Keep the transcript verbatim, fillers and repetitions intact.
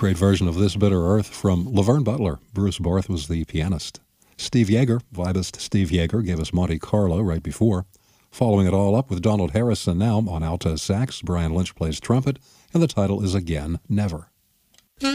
Great version of This Bitter Earth from Laverne Butler. Bruce Barth was the pianist. Steve Yeager, vibist Steve Yeager, gave us Monte Carlo right before. Following it all up with Donald Harrison now on alto sax, Brian Lynch plays trumpet, and the title is Again, Never.